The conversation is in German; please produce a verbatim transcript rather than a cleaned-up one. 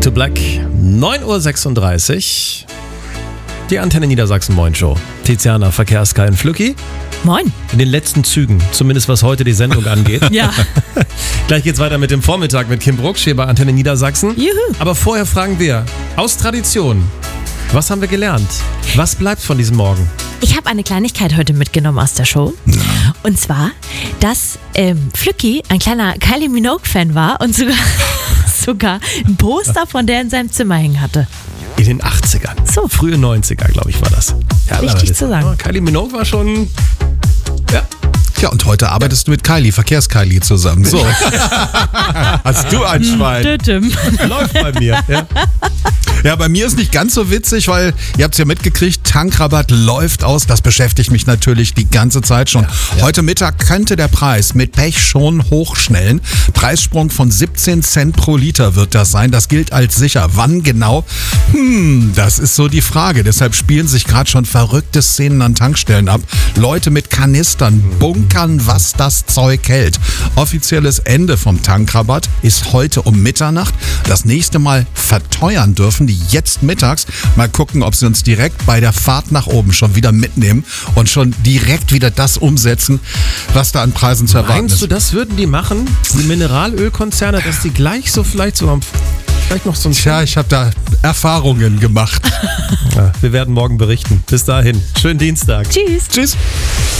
to Black, neun Uhr sechsunddreißig. Die Antenne Niedersachsen Moin Show. Tiziana, Verkehrskai und Flücki. Moin. In den letzten Zügen, zumindest was heute die Sendung angeht. Ja. Gleich geht's weiter mit dem Vormittag mit Kim Brucksch hier bei Antenne Niedersachsen. Juhu. Aber vorher fragen wir, aus Tradition, was haben wir gelernt? Was bleibt von diesem Morgen? Ich habe eine Kleinigkeit heute mitgenommen aus der Show. Ja. Und zwar, dass ähm, Flücki ein kleiner Kylie Minogue-Fan war und sogar, sogar ein Poster von der in seinem Zimmer hängen hatte. In den achtzigern. So. Frühe neunziger, glaube ich, war das. Ja, richtig zu sagen. Oh, Kylie Minogue war schon... Ja. Ja, und heute arbeitest du mit Kylie, Verkehrs-Kylie zusammen. So. Hast du ein Schwein. Läuft bei mir. Ja. Ja, bei mir ist nicht ganz so witzig, weil ihr habt es ja mitgekriegt, Tankrabatt läuft aus. Das beschäftigt mich natürlich die ganze Zeit schon. Ja, ja. Heute Mittag könnte der Preis mit Pech schon hochschnellen. Preissprung von siebzehn Cent pro Liter wird das sein. Das gilt als sicher. Wann genau? Hm, das ist so die Frage. Deshalb spielen sich gerade schon verrückte Szenen an Tankstellen ab. Leute mit Kanistern bunkern, was das Zeug hält. Offizielles Ende vom Tankrabatt ist heute um Mitternacht. Das nächste Mal verteuern dürfen die jetzt mittags. Mal gucken, ob sie uns direkt bei der Fahrt nach oben schon wieder mitnehmen und schon direkt wieder das umsetzen, was da an Preisen zu erwarten ist. Meinst du, das würden die machen, die Mineralölkonzerne, dass die gleich so vielleicht so vielleicht noch so ein... Tja, ich habe da Erfahrungen gemacht. Ja, wir werden morgen berichten. Bis dahin. Schönen Dienstag. Tschüss. Tschüss.